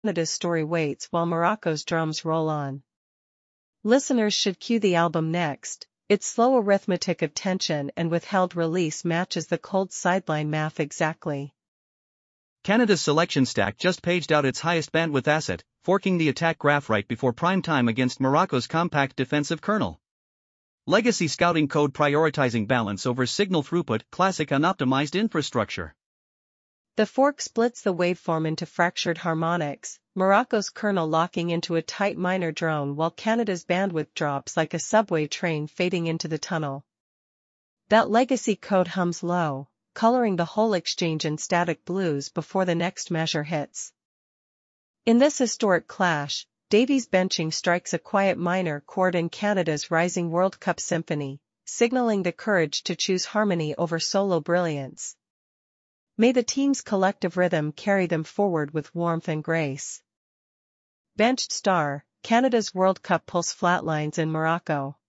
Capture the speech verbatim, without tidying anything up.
Canada's story waits while Morocco's drums roll on. Listeners should cue the album next. Its slow arithmetic of tension and withheld release matches the cold sideline math exactly. Canada's selection stack just paged out its highest bandwidth asset, forking the attack graph right before prime time against Morocco's compact defensive kernel. Legacy scouting code prioritizing balance over signal throughput, classic unoptimized infrastructure. The fork splits the waveform into fractured harmonics, Morocco's kernel locking into a tight minor drone while Canada's bandwidth drops like a subway train fading into the tunnel. That legacy code hums low, coloring the whole exchange in static blues before the next measure hits. In this historic clash, Davies benching strikes a quiet minor chord in Canada's rising World Cup symphony, signaling the courage to choose harmony over solo brilliance. May the team's collective rhythm carry them forward with warmth and grace. Benched star, Canada's World Cup pulse flatlines in Morocco.